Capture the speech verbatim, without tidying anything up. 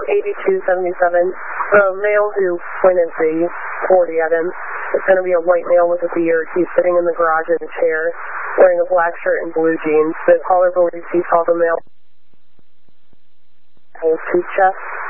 eighty-two seventy-seven. The male who pointed the forty at him is going to be a white male with a beard. He's sitting in the garage in a chair, wearing a black shirt and blue jeans. The caller believes he saw the male. Hold to chest.